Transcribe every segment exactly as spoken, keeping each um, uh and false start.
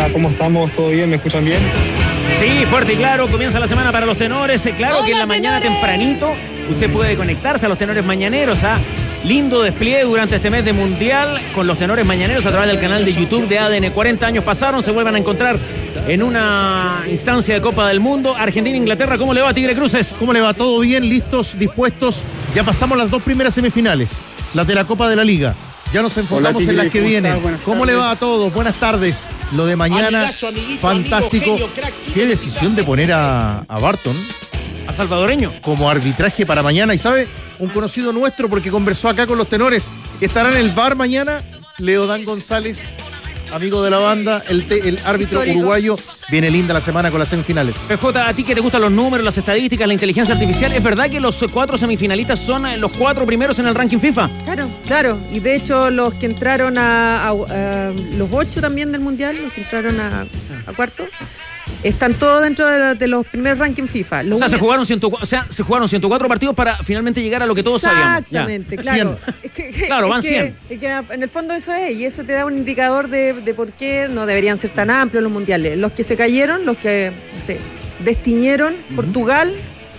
¿cómo estamos? ¿Todo bien? ¿Me escuchan bien? Sí, fuerte y claro, comienza la semana para los tenores. Claro Hola, que en la mañana tenores. tempranito usted puede conectarse a los tenores mañaneros. ¿Ah? Lindo despliegue durante este mes de Mundial con los tenores mañaneros a través del canal de YouTube de A D N. cuarenta años pasaron, se vuelvan a encontrar en una instancia de Copa del Mundo. Argentina-Inglaterra, ¿cómo le va, Tigre Cruces? ¿Cómo le va? ¿Todo bien? ¿Listos? ¿Dispuestos? Ya pasamos las dos primeras semifinales, las de la Copa de la Liga. Ya nos enfocamos Hola, en las Tigre, que ¿cómo vienen. está? Buenas ¿Cómo le tardes. va a todos? Buenas tardes. Lo de mañana, Amigazo, amiguito, fantástico. amigo, genio, crack, Qué decisión de poner a, a Barton Al salvadoreño. como arbitraje para mañana. Y sabe, un conocido nuestro, porque conversó acá con los tenores, estará en el V A R mañana, Leodán González, amigo de la banda, el, te- el árbitro Histórico. uruguayo. Viene linda la semana con las semifinales. P J, a ti que te gustan los números, las estadísticas, la inteligencia artificial, ¿es verdad que los cuatro semifinalistas son eh, los cuatro primeros en el ranking FIFA? Claro, claro. Y de hecho los que entraron a, a- a- los ocho también del Mundial, los que entraron a, a cuarto, están todos dentro de, la- de los primeros rankings FIFA. Lo O sea, se único- jugaron, ciento, o sea, se jugaron ciento cuatro partidos para finalmente llegar a lo que todos sabíamos. Ya. Exactamente, claro. Es que, Claro, es van que- cien. es que en el fondo eso es, y eso te da un indicador de, de por qué no deberían ser tan amplios los mundiales. Los que se cayeron, los que, no sé, destiñeron, Portugal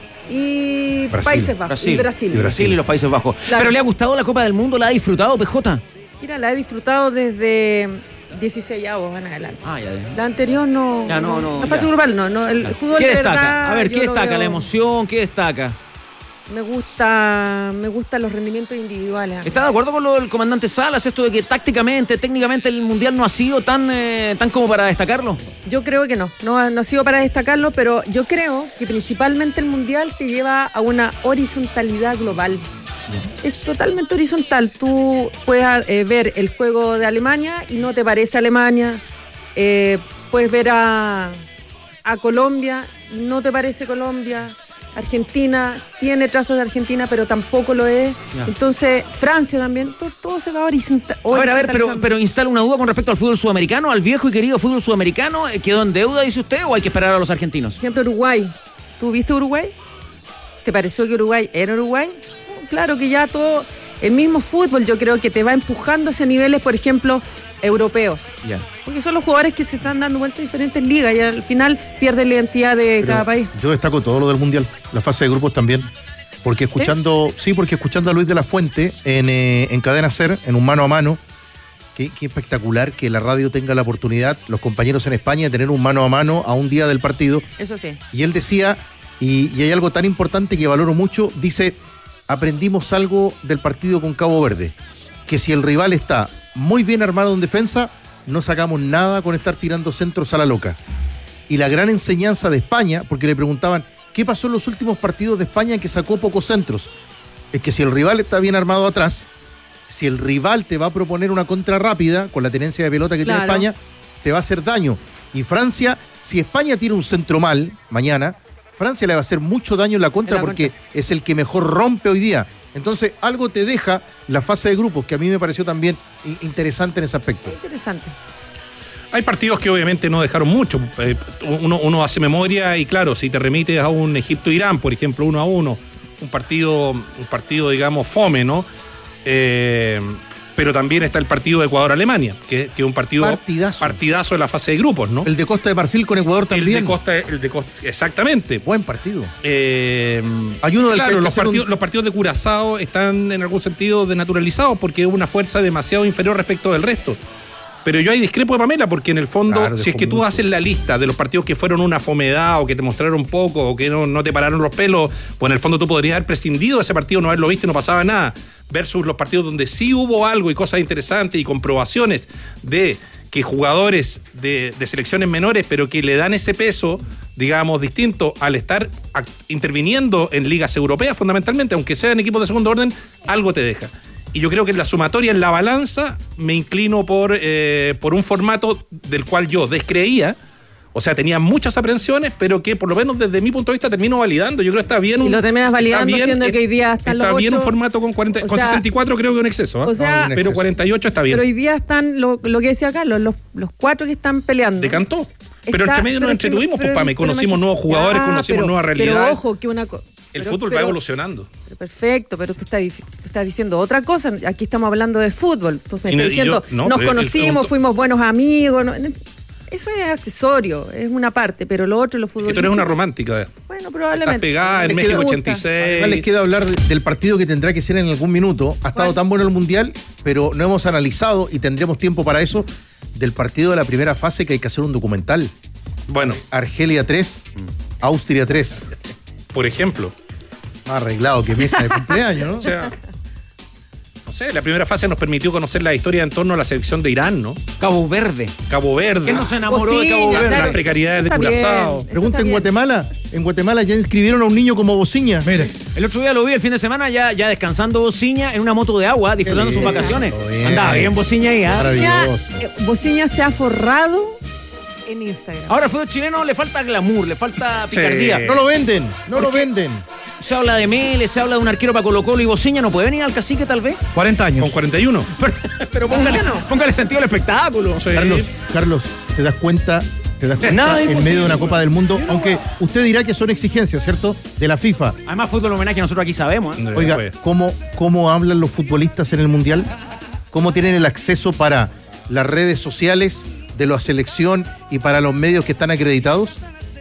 y Brasil. Países Bajos. Brasil. Y Brasil. Y Brasil y los Países Bajos. Claro. ¿Pero le ha gustado la Copa del Mundo? ¿La ha disfrutado, P J? Mira, la he disfrutado desde dieciséis avos en adelante. Ah, ya. ya. La anterior no. Ya, no, no, La fase ya. grupal no, no. El fútbol ¿Qué de destaca? verdad, A ver, yo ¿qué lo destaca? veo- ¿La emoción? ¿Qué destaca? Me gusta, me gustan los rendimientos individuales. ¿Está de acuerdo con lo del comandante Salas? Esto de que tácticamente, técnicamente el Mundial no ha sido tan, eh, tan como para destacarlo. Yo creo que no, no, ha- no ha sido para destacarlo, pero yo creo que principalmente el Mundial te lleva a una horizontalidad global. Es totalmente horizontal. Tú puedes eh, ver el juego de Alemania y no te parece Alemania. Eh, puedes ver a, a Colombia y no te parece Colombia. Argentina tiene trazos de Argentina, pero tampoco lo es. Ya. Entonces, Francia también, todo, todo se va horizontal. A ver, a ver, pero, horizontalizando. pero instala una duda con respecto al fútbol sudamericano, al viejo y querido fútbol sudamericano. eh, ¿Quedó en deuda, dice usted, o hay que esperar a los argentinos? Por ejemplo, Uruguay. ¿Tú viste Uruguay? ¿Te pareció que Uruguay era Uruguay? No, claro que ya todo, el mismo fútbol yo creo que te va empujando hacia niveles, por ejemplo, europeos. Ya. Porque son los jugadores que se están dando vuelta a diferentes ligas y al final pierden la identidad de Pero cada país. Yo destaco todo lo del Mundial, la fase de grupos también. Porque escuchando, sí, porque escuchando a Luis de la Fuente en, eh, en Cadena Ser, en un mano a mano, qué, qué espectacular que la radio tenga la oportunidad, los compañeros en España, de tener un mano a mano a un día del partido. Eso sí. Y él decía, y, y hay algo tan importante que valoro mucho, dice, aprendimos algo del partido con Cabo Verde, que si el rival está muy bien armado en defensa, no sacamos nada con estar tirando centros a la loca. Y la gran enseñanza de España, porque le preguntaban, ¿qué pasó en los últimos partidos de España en que sacó pocos centros? Es que si el rival está bien armado atrás, si el rival te va a proponer una contra rápida, con la tenencia de pelota que Claro. tiene España, te va a hacer daño. Y Francia, si España tiene un centro mal mañana, Francia le va a hacer mucho daño en la contra En la porque contra. es el que mejor rompe hoy día. Entonces, algo te deja la fase de grupos, que a mí me pareció también i- interesante en ese aspecto. Interesante. Hay partidos que obviamente no dejaron mucho. Eh, uno, uno hace memoria y claro, si te remites a un Egipto-Irán, por ejemplo, uno a uno, un partido, un partido digamos, fome, ¿no? Eh, pero también está el partido de Ecuador-Alemania, que, que es un partido Partidazo. partidazo de la fase de grupos, ¿no? El de Costa de Marfil con Ecuador El también. de Costa, el de Costa, exactamente. Buen partido. Eh, Hay uno del que hay claro, que los hacer un- partidos, los partidos de Curazao están en algún sentido denaturalizados porque es una fuerza demasiado inferior respecto del resto. Pero yo ahí discrepo de Pamela porque en el fondo, Claro, si es dejó que tú mucho. haces la lista de los partidos que fueron una fomedad o que te mostraron poco o que no, no te pararon los pelos, pues en el fondo tú podrías haber prescindido de ese partido, no haberlo visto y no pasaba nada, versus los partidos donde sí hubo algo y cosas interesantes y comprobaciones de que jugadores de, de selecciones menores, pero que le dan ese peso, digamos, distinto al estar ac- interviniendo en ligas europeas fundamentalmente, aunque sean equipos de segundo orden, algo te deja. Y yo creo que en la sumatoria, en la balanza, me inclino por, eh, por un formato del cual yo descreía, o sea, tenía muchas aprensiones, pero que por lo menos desde mi punto de vista termino validando. Yo creo que está bien. Y un- lo terminas validando está bien, siendo es- que hoy día están Está los bien ocho. un formato con, cuarenta, O con sea, sesenta y cuatro, creo que es un exceso. ¿eh? o sea, No, un pero exceso. cuarenta y ocho está bien. Pero hoy día están, lo, lo que decía Carlos, los, los cuatro que están peleando. Decantó. Pero Está- entre medio nos pero es que- entretuvimos, pero- pues, Pame. pero Conocimos imagínate- nuevos jugadores, Ah, conocimos pero- nuevas realidades. Pero ojo, que una cosa. El pero- fútbol va pero- evolucionando. pero perfecto, pero tú estás, dic- tú estás diciendo otra cosa. Aquí estamos hablando de fútbol. Tú me Y no- estás y diciendo, yo- no, nos pero el- conocimos, el- fuimos buenos amigos. ¿no? eso es accesorio, es una parte, pero lo otro, lo Que futbolístico. tú eres una romántica. Bueno, Estás probablemente. pegada en Les México queda- ochenta y seis. Además les queda hablar de- del partido que tendrá que ser en algún minuto. Ha estado ¿Cuál? tan bueno el Mundial, pero no hemos analizado, y tendremos tiempo para eso, del partido de la primera fase que hay que hacer un documental. Bueno, Argelia tres, Austria tres. por ejemplo. Más arreglado que mesa de cumpleaños, ¿no? O sea, no sé, la primera fase nos permitió conocer la historia en torno a la selección de Irán, ¿no? Cabo Verde. Cabo Verde. ¿Quién no se enamoró Pues de sí, Cabo Verde? claro. Las precariedades de Está bien. Curazao. Eso Pregunta está en bien. Guatemala. En Guatemala ya inscribieron a un niño como Bociña. Mire, el otro día lo vi el fin de semana ya, ya descansando Bociña en una moto de agua, disfrutando Qué sus bien, vacaciones. bien. Andaba bien Bociña ahí, ¿ah? Maravilloso. Ya, eh, Bociña se ha forrado en Instagram. Ahora al fútbol chileno le falta glamour, le falta picardía. Sí. No lo venden, no ¿Por lo qué? venden. Se habla de Mele, se habla de un arquero para Colo Colo y Bociña no puede venir al cacique tal vez. cuarenta años. Con cuarenta y uno. Pero, pero póngale, póngale sentido al espectáculo. Sí. Carlos, Carlos, ¿te das cuenta? ¿Te das cuenta Nada en imposible, medio de una güey. Copa del Mundo? Aunque usted dirá que son exigencias, ¿cierto? De la FIFA. Además, fútbol homenaje nosotros aquí sabemos. ¿eh? Oiga, Pues, ¿cómo, ¿cómo hablan los futbolistas en el Mundial? ¿Cómo tienen el acceso para las redes sociales de la selección y para los medios que están acreditados?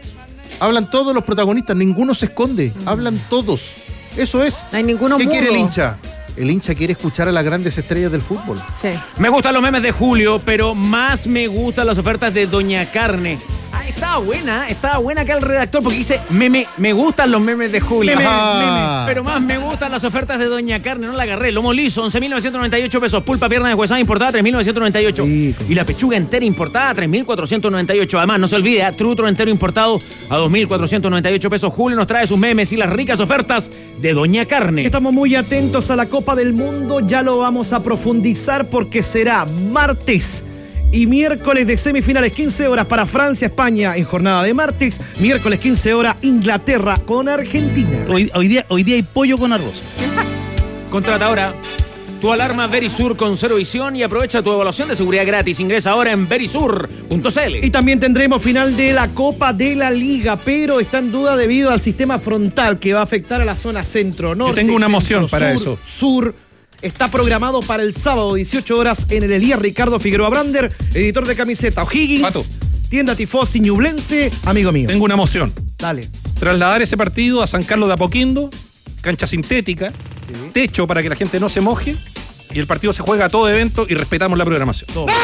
Hablan todos los protagonistas, ninguno se esconde, hablan todos. Eso es. No hay ninguno ¿Qué mudo. quiere el hincha? El hincha quiere escuchar a las grandes estrellas del fútbol. Sí. Me gustan los memes de Julio, pero más me gustan las ofertas de Doña Carne. Ah, estaba buena, estaba buena acá el redactor porque dice, meme, me gustan los memes de Julio. Meme, Meme, meme. Pero más me gustan las ofertas de Doña Carne, no la agarré. Lomo liso, once mil novecientos noventa y ocho pesos. Pulpa, pierna deshuesada importada, tres mil novecientos noventa y ocho. Rico. Y la pechuga entera importada, tres mil cuatrocientos noventa y ocho. Además, no se olvide, ¿eh? Trutro entero importado a dos mil cuatrocientos noventa y ocho pesos. Julio nos trae sus memes y las ricas ofertas de Doña Carne. Estamos muy atentos a la Copa del Mundo, ya lo vamos a profundizar porque será martes y miércoles de semifinales, quince horas para Francia, España en jornada de martes, miércoles quince horas Inglaterra con Argentina. Hoy, hoy, día, hoy día hay pollo con arroz. Contrata ahora tu alarma Verisur con cero visión y aprovecha tu evaluación de seguridad gratis. Ingresa ahora en verisur punto c l. Y también tendremos final de la Copa de la Liga, pero está en duda debido al sistema frontal que va a afectar a la zona centro, norte, tengo una centro, moción para sur, eso. Sur. Está programado para el sábado, dieciocho horas, en el Elías Ricardo Figueroa Brander, editor de camiseta O'Higgins, Pato. tienda Tifosi Ñublense, amigo mío. Tengo una moción. Dale. Trasladar ese partido a San Carlos de Apoquindo, cancha sintética, techo para que la gente no se moje, y el partido se juega a todo evento y respetamos la programación.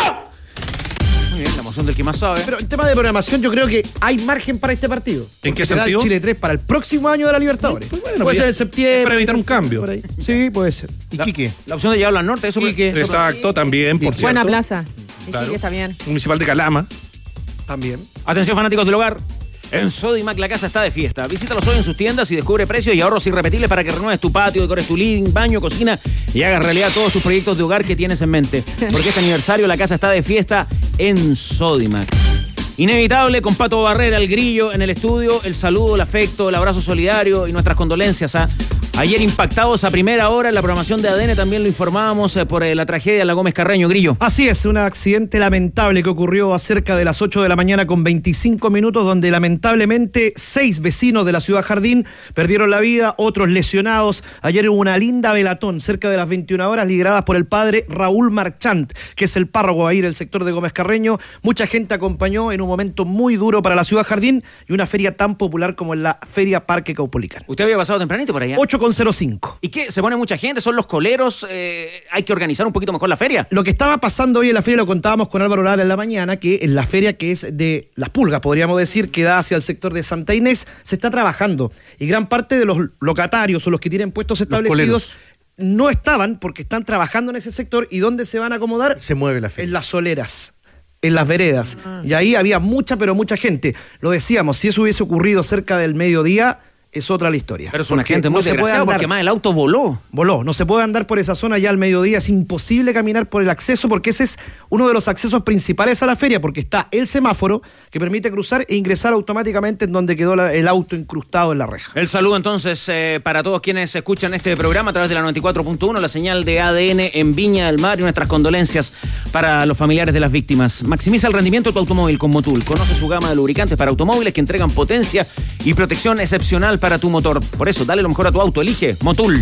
Muy bien, la moción del que más sabe. Pero en tema de programación yo creo que hay margen para este partido. ¿En Porque qué te da sentido? Chile tres para el próximo año de la Libertadores. Pues bueno, puede pues ser ya- en septiembre. para evitar un cambio. por ahí. Sí, puede ser. ¿Y Quique? La opción de llevarlo al norte, eso Quique. eso- Exacto, también, por cierto. Buena plaza. Y Claro. Quique está bien. Municipal de Calama. También. Atención fanáticos del hogar. En Sodimac la casa está de fiesta. Visítalos hoy en sus tiendas y descubre precios y ahorros irrepetibles para que renueves tu patio, decores tu living, baño, cocina y hagas realidad todos tus proyectos de hogar que tienes en mente. Porque este aniversario la casa está de fiesta en Sodimac. Inevitable, con Pato Barrera, el grillo en el estudio, el saludo, el afecto, el abrazo solidario y nuestras condolencias. ¿ah? Ayer impactados a primera hora en la programación de A D N, también lo informábamos eh, por eh, la tragedia en la Gómez Carreño, Grillo. Así es, un accidente lamentable que ocurrió a cerca de las ocho de la mañana con veinticinco minutos, donde lamentablemente seis vecinos de la ciudad Jardín perdieron la vida, otros lesionados. Ayer hubo una linda velatón cerca de las veintiuna horas lideradas por el padre Raúl Marchant, que es el párroco ahí del sector de Gómez Carreño. Mucha gente acompañó en un momento muy duro para la ciudad Jardín y una feria tan popular como la Feria Parque Caupolicán. ¿Usted había pasado tempranito por allá? ocho con cero cinco. ¿Y qué? ¿Se pone mucha gente? ¿Son los coleros? Eh, ¿Hay que organizar un poquito mejor la feria? Lo que estaba pasando hoy en la feria lo contábamos con Álvaro Lara en la mañana, que en la feria que es de Las Pulgas, podríamos decir, que da hacia el sector de Santa Inés, se está trabajando. Y gran parte de los locatarios o los que tienen puestos establecidos no estaban porque están trabajando en ese sector. ¿Y dónde se van a acomodar? Se mueve la feria. En las soleras, en las veredas. Y ahí había mucha, pero mucha gente. Lo decíamos, si eso hubiese ocurrido cerca del mediodía, es otra la historia. Pero es una Porque gente muy no se puede desgraciada andar- porque más el auto voló. Voló, no se puede andar por esa zona ya al mediodía, es imposible caminar por el acceso porque ese es uno de los accesos principales a la feria, porque está el semáforo que permite cruzar e ingresar automáticamente en donde quedó la- el auto incrustado en la reja. El saludo entonces eh, para todos quienes escuchan este programa a través de la noventa y cuatro punto uno, la señal de A D N en Viña del Mar y nuestras condolencias para los familiares de las víctimas. Maximiza el rendimiento de tu automóvil con Motul. Conoce su gama de lubricantes para automóviles que entregan potencia y protección excepcional para tu motor. Por eso, dale lo mejor a tu auto. Elige Motul.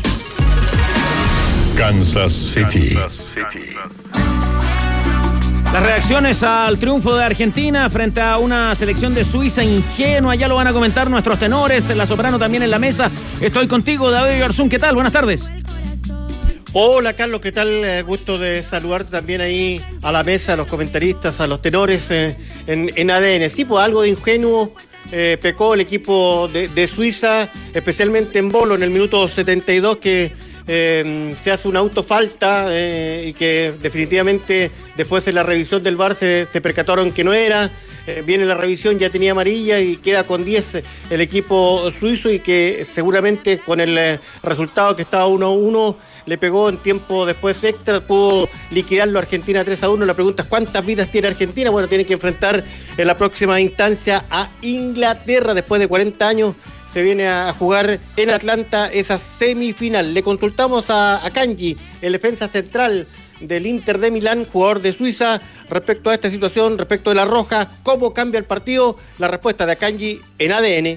Kansas City. Las reacciones al triunfo de Argentina frente a una selección de Suiza ingenua, ya lo van a comentar nuestros tenores, la soprano también en la mesa. Estoy contigo, David Oyarzún, ¿qué tal? Buenas tardes. Hola Carlos, ¿qué tal? Eh, gusto de saludarte también ahí a la mesa, a los comentaristas, a los tenores eh, en, en A D N. Sí, pues algo de ingenuo eh, pecó el equipo de, de Suiza, especialmente en Bolo en el minuto setenta y dos, que eh, se hace una autofalta eh, y que definitivamente después de la revisión del V A R se, se percataron que no era. Eh, viene la revisión, ya tenía amarilla y queda con diez el equipo suizo, y que seguramente con el eh, resultado que estaba uno a uno le pegó en tiempo después extra, pudo liquidarlo a Argentina tres a uno. La pregunta es ¿cuántas vidas tiene Argentina? Bueno, tiene que enfrentar en la próxima instancia a Inglaterra. Después de cuarenta años se viene a jugar en Atlanta esa semifinal. Le consultamos a, a Kanji, el defensa central del Inter de Milán, jugador de Suiza, respecto a esta situación, respecto de la roja, ¿cómo cambia el partido? La respuesta de Akanji en A D N.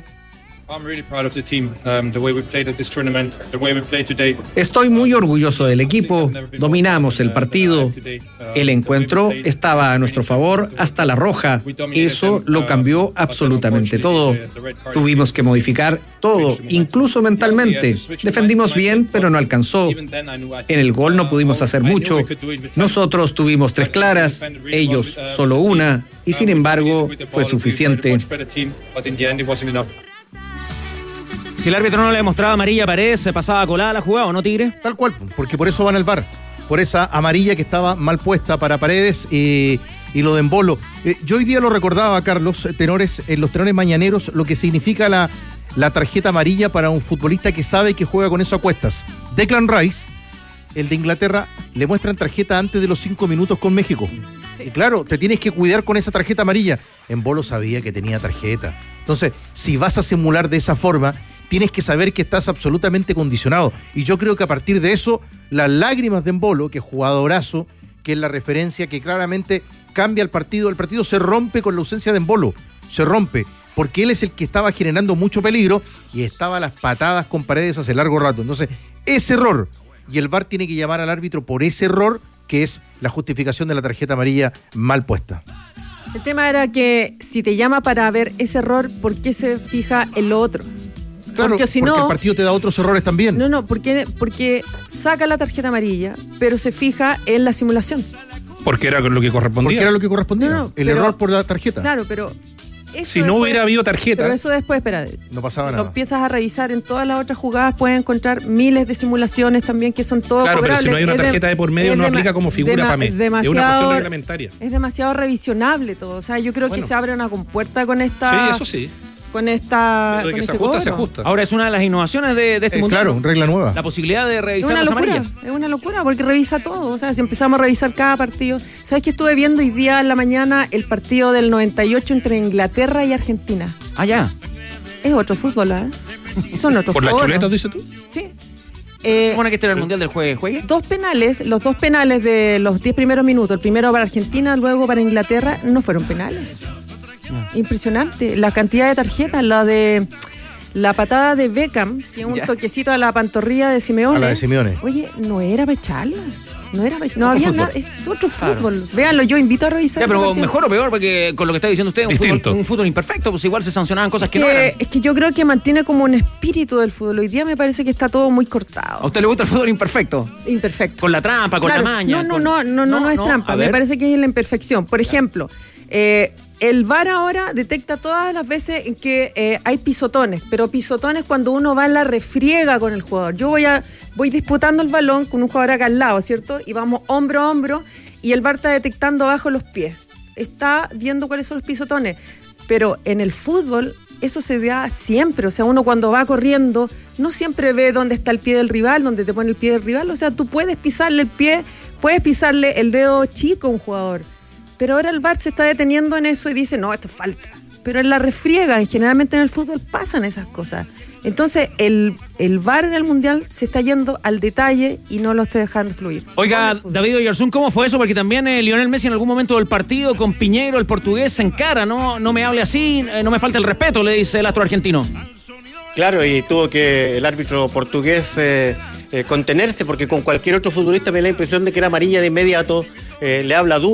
Estoy muy orgulloso del equipo, dominamos el partido, el encuentro estaba a nuestro favor hasta la roja, eso lo cambió absolutamente todo. Tuvimos que modificar todo, incluso mentalmente. Defendimos bien, pero no alcanzó. En el gol no pudimos hacer mucho. Nosotros tuvimos tres claras, ellos solo una, y sin embargo fue suficiente. Si el árbitro no le mostraba amarilla a Paredes, se pasaba colada la jugada, ¿o no, Tigre? Tal cual, porque por eso van al V A R, por esa amarilla que estaba mal puesta para Paredes y, y lo de Embolo. Eh, yo hoy día lo recordaba, Carlos, tenores, en los tenores mañaneros, lo que significa la, la tarjeta amarilla para un futbolista que sabe que juega con eso a cuestas. Declan Rice, el de Inglaterra, le muestran tarjeta antes de los cinco minutos con México. Y claro, te tienes que cuidar con esa tarjeta amarilla. Embolo sabía que tenía tarjeta. Entonces, si vas a simular de esa forma, tienes que saber que estás absolutamente condicionado. Y yo creo que a partir de eso, las lágrimas de Embolo, que es jugadorazo, que es la referencia que claramente cambia el partido, el partido se rompe con la ausencia de Embolo, se rompe, porque él es el que estaba generando mucho peligro y estaba a las patadas con Paredes hace largo rato. Entonces, ese error, y el V A R tiene que llamar al árbitro por ese error, que es la justificación de la tarjeta amarilla mal puesta. El tema era que si te llama para ver ese error, ¿por qué se fija en lo otro? Claro, porque, si porque no, el partido te da otros errores también. No, no, porque, porque saca la tarjeta amarilla, pero se fija en la simulación. Porque era lo que correspondía. Porque era lo que correspondía. No, no, el pero, error por la tarjeta. Claro, pero... Eso si no después, hubiera habido tarjeta. Pero eso después, espera. No pasaba lo nada. Empiezas a revisar en todas las otras jugadas, puedes encontrar miles de simulaciones también que son todas claro, cobrables. Pero si no hay una tarjeta de, de por medio, no aplica como figura para mí. Es una cuestión reglamentaria. Es demasiado revisionable todo. O sea, yo creo bueno. que se abre una compuerta con esta. Sí, eso sí. Con esta. Pero de con que este se ajusta, cobro. se ajusta. Ahora es una de las innovaciones de, de este eh, mundial. Claro, regla nueva. La posibilidad de revisar es una las locura, amarillas. Es una locura porque revisa todo. O sea, si empezamos a revisar cada partido. ¿Sabes qué estuve viendo hoy día en la mañana? El partido del noventa y ocho entre Inglaterra y Argentina. Ah, ya. Es otro fútbol, ¿eh? Son otros ¿Por las jugadores. chuletas, dices tú? Sí. Eh, ¿Se supone que este era el mundial del juegue? juegue? Dos penales, los dos penales de los diez primeros minutos, el primero para Argentina, luego para Inglaterra, no fueron penales. No. Impresionante. La cantidad de tarjetas, la de la patada de Beckham, que es un ya. toquecito a la pantorrilla de Simeone. A la de Simeone. Oye, no era para echarla. No era para No había fútbol. Nada. Es otro fútbol. Claro. Véanlo, yo invito a revisar. Ya, pero mejor o peor, porque con lo que está diciendo usted, un fútbol, un fútbol imperfecto, pues igual se sancionaban cosas es que, que no eran. Es que yo creo que mantiene como un espíritu del fútbol. Hoy día me parece que está todo muy cortado. ¿A usted le gusta el fútbol imperfecto? Imperfecto. Con la trampa, con claro. la maña. No, no, con... no, no, no, no, no es no, trampa. Me parece que es la imperfección. Por ejemplo, eh, el V A R ahora detecta todas las veces en que eh, hay pisotones, pero pisotones cuando uno va en la refriega con el jugador. Yo voy a voy disputando el balón con un jugador acá al lado, ¿cierto? Y vamos hombro a hombro y el V A R está detectando abajo los pies. Está viendo cuáles son los pisotones. Pero en el fútbol eso se da siempre. O sea, uno cuando va corriendo no siempre ve dónde está el pie del rival, dónde te pone el pie del rival. O sea, tú puedes pisarle el pie, puedes pisarle el dedo chico a un jugador. Pero ahora el V A R se está deteniendo en eso y dice, no, esto es falta. Pero en la refriega, y generalmente en el fútbol pasan esas cosas. Entonces, el, el V A R en el Mundial se está yendo al detalle y no lo está dejando fluir. Oiga, David Oyarzún, ¿cómo fue eso? Porque también eh, Lionel Messi en algún momento del partido con Piñeiro, el portugués, se encara, ¿no? No me hable así, eh, no me falta el respeto, le dice el astro argentino. Claro, y tuvo que el árbitro portugués eh, eh, contenerse, porque con cualquier otro futbolista me da la impresión de que era amarilla de inmediato, eh, le habla duro,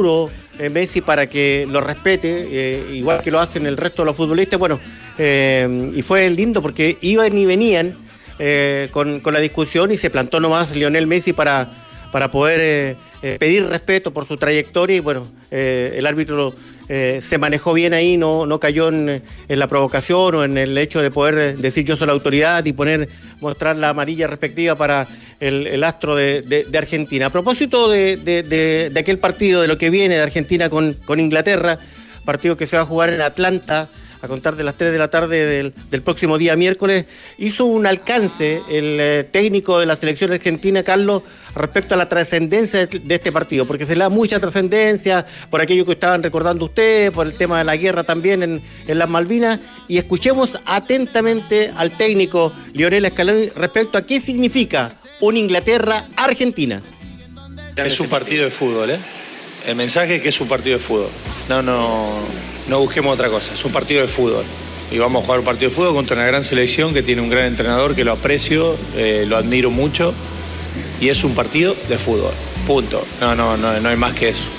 eh, Messi para que lo respete, eh, igual que lo hacen el resto de los futbolistas. Bueno, eh, y fue lindo porque iban y venían eh, con, con la discusión y se plantó nomás Lionel Messi para, para poder eh, eh, pedir respeto por su trayectoria y bueno, eh, el árbitro eh, se manejó bien ahí, no, no cayó en, en la provocación o en el hecho de poder decir yo soy la autoridad y poner, mostrar la amarilla respectiva para el, el astro de, de, de Argentina. A propósito de, de, de, de aquel partido, de lo que viene de Argentina con, con Inglaterra, partido que se va a jugar en Atlanta, a contar de las tres de la tarde del, del próximo día miércoles, hizo un alcance el eh, técnico de la selección argentina, Carlos, respecto a la trascendencia de, de este partido, porque se le da mucha trascendencia por aquello que estaban recordando ustedes, por el tema de la guerra también en, en las Malvinas, y escuchemos atentamente al técnico Lionel Scaloni respecto a qué significa un Inglaterra-Argentina. Es un partido de fútbol, ¿eh? El mensaje es que es un partido de fútbol. No, no, no busquemos otra cosa. Es un partido de fútbol. Y vamos a jugar un partido de fútbol contra una gran selección que tiene un gran entrenador que lo aprecio, eh, lo admiro mucho. Y es un partido de fútbol. Punto. No, no, no, no hay más que eso.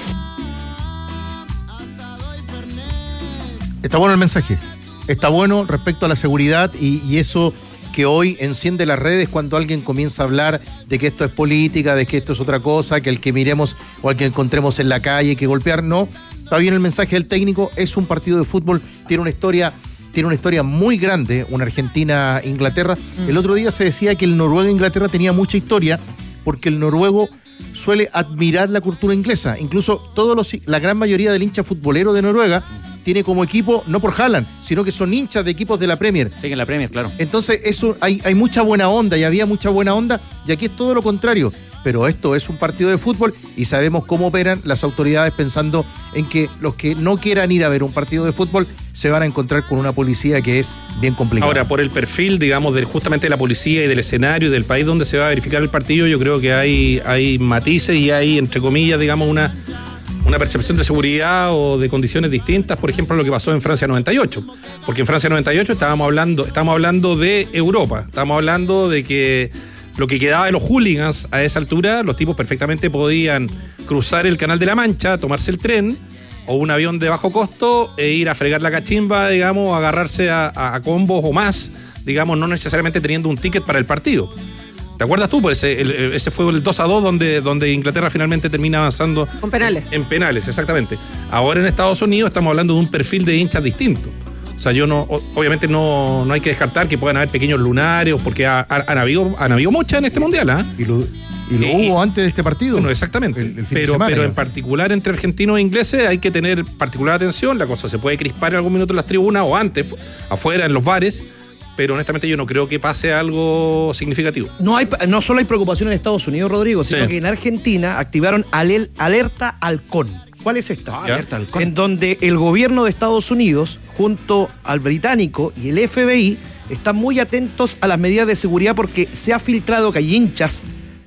Está bueno el mensaje. Está bueno respecto a la seguridad y, y eso que hoy enciende las redes cuando alguien comienza a hablar de que esto es política, de que esto es otra cosa, que el que miremos o al que encontremos en la calle, que golpear, no. Está bien el mensaje del técnico, es un partido de fútbol, tiene una historia, tiene una historia muy grande, una Argentina-Inglaterra. Mm. El otro día se decía que el Noruega-Inglaterra tenía mucha historia, porque el noruego suele admirar la cultura inglesa. Incluso todos los, la gran mayoría del hincha futbolero de Noruega tiene como equipo, no por Haaland, sino que son hinchas de equipos de la Premier. Sí, en la Premier, claro. Entonces, eso hay, hay mucha buena onda y había mucha buena onda, y aquí es todo lo contrario. Pero esto es un partido de fútbol y sabemos cómo operan las autoridades pensando en que los que no quieran ir a ver un partido de fútbol se van a encontrar con una policía que es bien complicada. Ahora, por el perfil, digamos, de justamente de la policía y del escenario y del país donde se va a verificar el partido, yo creo que hay, hay matices y hay, entre comillas, digamos, una... una percepción de seguridad o de condiciones distintas, por ejemplo, lo que pasó en Francia noventa y ocho. Porque en Francia noventa y ocho estábamos hablando, estábamos hablando de Europa, estábamos hablando de que lo que quedaba de los hooligans a esa altura, los tipos perfectamente podían cruzar el Canal de la Mancha, tomarse el tren o un avión de bajo costo e ir a fregar la cachimba, digamos, agarrarse a, a, a combos o más, digamos, no necesariamente teniendo un ticket para el partido. ¿Te acuerdas tú? Pues ese, el, ese fue el dos a dos donde, donde Inglaterra finalmente termina avanzando. Con penales. En, en penales, exactamente. Ahora en Estados Unidos estamos hablando de un perfil de hinchas distinto. O sea, yo no, obviamente no, no hay que descartar que puedan haber pequeños lunares, porque ha, ha, han habido, han habido muchas en este mundial, ¿ah? ¿eh? Y lo, y lo y, hubo antes de este partido. Bueno, exactamente. El, el fin pero, de semana, pero en particular entre argentinos e ingleses hay que tener particular atención. La cosa se puede crispar en algún minuto en las tribunas o antes, afuera, en los bares. Pero honestamente yo no creo que pase algo significativo. No hay, no solo hay preocupación en Estados Unidos, Rodrigo, sino sí. que en Argentina activaron alel, alerta halcón. ¿Cuál es esta? Ah, alerta halcón. En donde el gobierno de Estados Unidos, junto al británico y el F B I, están muy atentos a las medidas de seguridad porque se ha filtrado que hay hinchas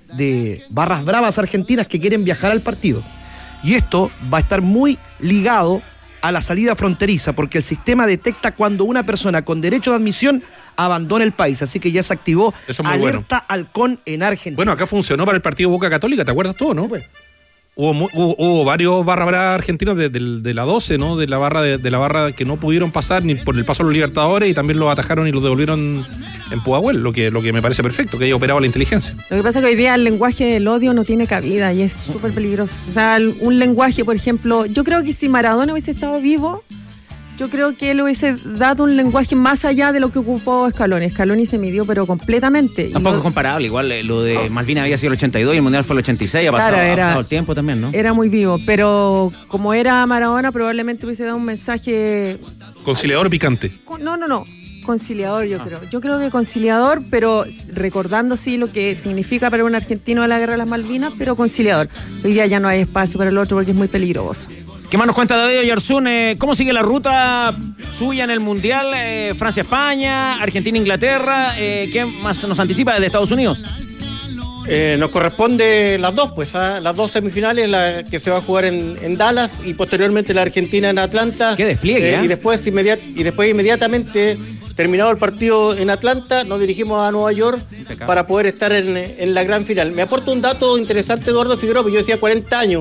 de barras bravas argentinas que quieren viajar al partido. Y esto va a estar muy ligado a la salida fronteriza, porque el sistema detecta cuando una persona con derecho de admisión abandona el país, así que ya se activó alerta bueno. halcón en Argentina. Bueno, acá funcionó para el partido Boca Católica, ¿te acuerdas todo, no? Pues hubo, hubo, hubo varios barra bravas argentinos de, de, de la doce, ¿no? De la barra de, de la barra que no pudieron pasar ni por el paso a los Libertadores y también los atajaron y los devolvieron en Pudahuel, lo que, lo que me parece perfecto, que haya operado la inteligencia. Lo que pasa es que hoy día el lenguaje del odio no tiene cabida y es súper peligroso. O sea, un lenguaje, por ejemplo, yo creo que si Maradona hubiese estado vivo, yo creo que él hubiese dado un lenguaje más allá de lo que ocupó Scaloni. Scaloni se midió, pero completamente. Tampoco es comparable, igual lo de Malvinas había sido el ochenta y dos y el Mundial fue el ochenta y seis, ha pasado, claro, era, ha pasado el tiempo también, ¿no? Era muy vivo, pero como era Maradona, probablemente hubiese dado un mensaje... ¿Conciliador o picante? No, no, no. Conciliador, yo ah. creo. Yo creo que conciliador, pero recordando sí lo que significa para un argentino de la Guerra de las Malvinas, pero conciliador. Hoy día ya no hay espacio para el otro porque es muy peligroso. ¿Qué más nos cuenta David Oyarzún? Eh, ¿Cómo sigue la ruta suya en el Mundial? Eh, Francia-España, Argentina-Inglaterra. Eh, ¿Qué más nos anticipa desde Estados Unidos? Eh, nos corresponde las dos, pues, ¿eh? Las dos semifinales, la que se va a jugar en, en Dallas y posteriormente la Argentina en Atlanta. ¡Qué despliegue! Eh, ¿eh? Y después, inmediat- y después inmediatamente... Terminado el partido en Atlanta, nos dirigimos a Nueva York para poder estar en, en la gran final. Me aporta un dato interesante Eduardo Figueroa, porque yo decía cuarenta años.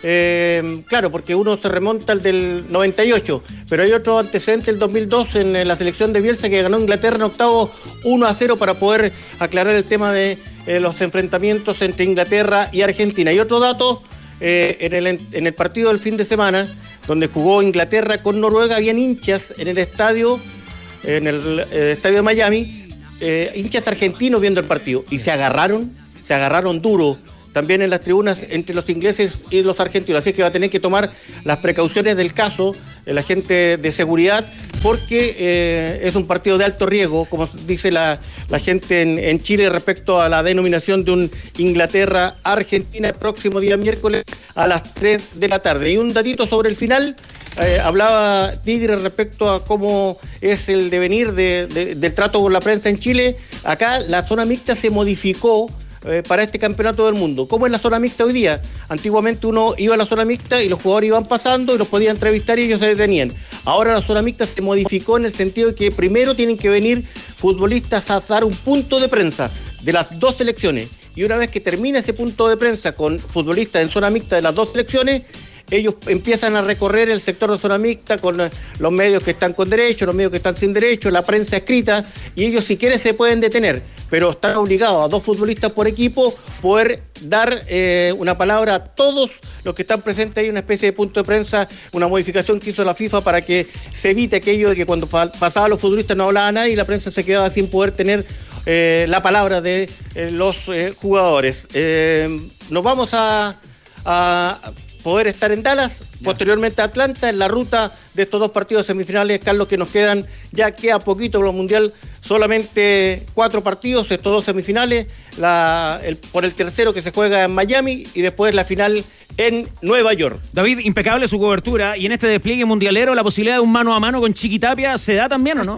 Eh, claro, porque uno se remonta al del noventa y ocho, pero hay otro antecedente del dos mil dos en, en la selección de Bielsa, que ganó Inglaterra en octavo uno a cero, para poder aclarar el tema de eh, los enfrentamientos entre Inglaterra y Argentina. Y otro dato, eh, en, el, en el partido del fin de semana, donde jugó Inglaterra con Noruega, habían hinchas en el estadio, en el, el estadio de Miami, eh, hinchas argentinos viendo el partido, y se agarraron, se agarraron duro también en las tribunas entre los ingleses y los argentinos. Así que va a tener que tomar las precauciones del caso el agente de seguridad, porque eh, es un partido de alto riesgo, como dice la, la gente en, en Chile, respecto a la denominación de un Inglaterra-Argentina el próximo día miércoles a las tres de la tarde. Y un datito sobre el final. Eh, hablaba Tigre respecto a cómo es el devenir de, de, del trato con la prensa en Chile. Acá la zona mixta se modificó Eh, para este campeonato del mundo. ¿Cómo es la zona mixta hoy día? Antiguamente uno iba a la zona mixta y los jugadores iban pasando y los podía entrevistar y ellos se detenían. Ahora la zona mixta se modificó en el sentido de que primero tienen que venir futbolistas a dar un punto de prensa de las dos selecciones, y una vez que termina ese punto de prensa con futbolistas en zona mixta de las dos selecciones, ellos empiezan a recorrer el sector de zona mixta con los medios que están con derecho, los medios que están sin derecho, la prensa escrita, y ellos si quieren se pueden detener, pero están obligados a dos futbolistas por equipo poder dar eh, una palabra a todos los que están presentes ahí, una especie de punto de prensa, una modificación que hizo la FIFA para que se evite aquello de que cuando pasaban los futbolistas no hablaba nadie y la prensa se quedaba sin poder tener eh, la palabra de eh, los eh, jugadores. Eh, nos vamos a... a poder estar en Dallas, posteriormente a Atlanta, en la ruta de estos dos partidos semifinales, Carlos, que nos quedan, ya queda poquito para el Mundial, solamente cuatro partidos, estos dos semifinales, la, el, por el tercero que se juega en Miami y después la final en Nueva York. David, impecable su cobertura, y en este despliegue mundialero la posibilidad de un mano a mano con Chiquitapia, ¿se da también o no?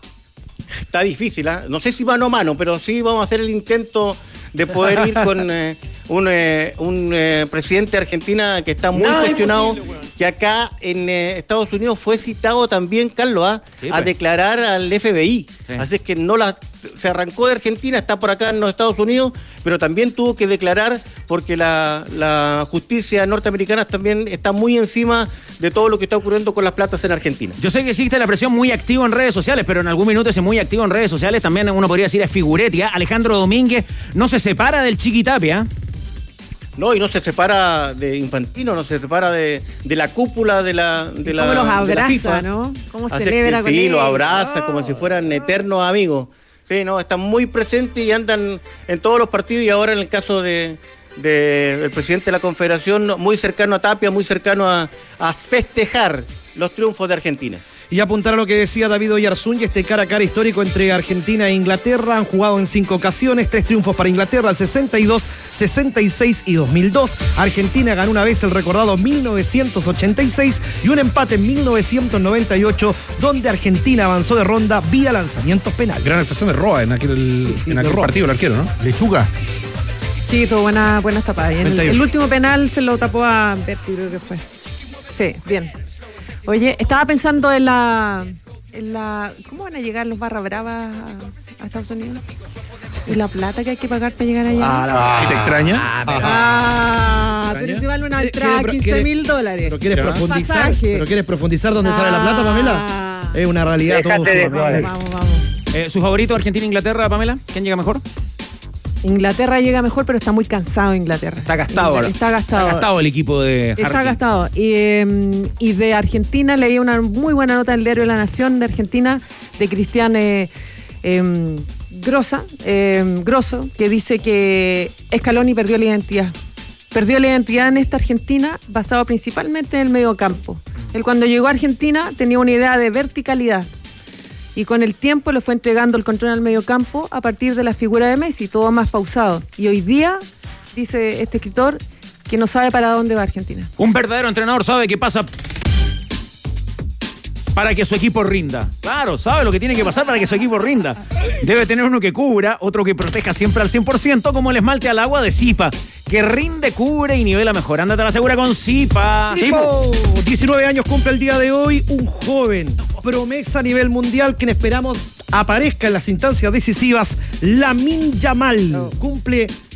Está difícil, ¿eh? No sé si mano a mano, pero sí vamos a hacer el intento de poder ir con eh, un, eh, un eh, presidente de Argentina que está muy Nada cuestionado, que acá en eh, Estados Unidos fue citado también, Carlos, ¿ah? sí, pues. a declarar al F B I. Sí. Así es que no la, se arrancó de Argentina, está por acá en los Estados Unidos, pero también tuvo que declarar porque la, la justicia norteamericana también está muy encima de todo lo que está ocurriendo con las platas en Argentina. Yo sé que existe la presión muy activa en redes sociales, pero en algún minuto ese muy activo en redes sociales también uno podría decir es figuretti. ¿eh? Alejandro Domínguez no se separa del Chiquitapia. No, y no se separa de Infantino, no se separa de, de la cúpula de la de la, ¿Cómo los abraza, FIFA, no? ¿Cómo Así celebra que, con sí, ellos? los abraza oh, como si fueran oh. eternos amigos. Sí, no, están muy presentes y andan en todos los partidos, y ahora en el caso de, de el presidente de la Confederación, muy cercano a Tapia, muy cercano a, a festejar los triunfos de Argentina. Y apuntar a lo que decía David Oyarzún y este cara a cara histórico entre Argentina e Inglaterra. Han jugado en cinco ocasiones, tres triunfos para Inglaterra, el sesenta y dos, sesenta y seis y dos mil dos. Argentina ganó una vez el recordado mil novecientos ochenta y seis y un empate en mil novecientos noventa y ocho, donde Argentina avanzó de ronda vía lanzamientos penales. Gran actuación de Roa en aquel, sí, en aquel partido, el arquero, ¿no? Lechuga. Sí, tuvo buena, buena tapada. El, el último penal se lo tapó a Berti, creo que fue. Sí, bien. Oye, estaba pensando en la, en la... ¿Cómo van a llegar los barra bravas a, a Estados Unidos? ¿Y la plata que hay que pagar para llegar allá? Ah, la... ¿Y te extraña? Ah, pero, ah, pero si vale una entrada quince mil dólares. ¿Pero quieres profundizar? ¿Pero quieres profundizar dónde ah, sale la plata, Pamela? Es una realidad. Todo de vamos, vamos, vamos. Eh, ¿Su favorito Argentina-Inglaterra, Pamela? ¿Quién llega mejor? Inglaterra llega mejor, pero está muy cansado Inglaterra. Está gastado ahora. Está gastado. Está gastado el equipo de Harry. Está gastado. Y, eh, y de Argentina leí una muy buena nota del diario La Nación de Argentina, de Cristian eh, eh, Grossa, eh, Grosso, que dice que Scaloni perdió la identidad. Perdió la identidad en esta Argentina, basado principalmente en el mediocampo. Él cuando llegó a Argentina tenía una idea de verticalidad. Y con el tiempo le fue entregando el control al mediocampo a partir de la figura de Messi, todo más pausado. Y hoy día, dice este escritor, que no sabe para dónde va Argentina. Un verdadero entrenador sabe qué pasa para que su equipo rinda. Claro, sabe lo que tiene que pasar para que su equipo rinda. Debe tener uno que cubra, otro que proteja siempre al cien por ciento, como el esmalte al agua de Zipa, que rinde, cubre y nivela mejor. Ándate a la segura con Zipa. Zipo. diecinueve años cumple el día de hoy un joven, promesa a nivel mundial, quien esperamos aparezca en las instancias decisivas, Lamine Yamal. Oh. Cumple